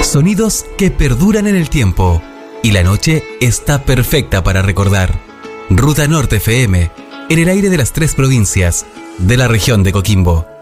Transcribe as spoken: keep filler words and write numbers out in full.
Sonidos que perduran en el tiempo. Y la noche está perfecta para recordar. Ruta Norte F M, en el aire de las tres provincias de la región de Coquimbo.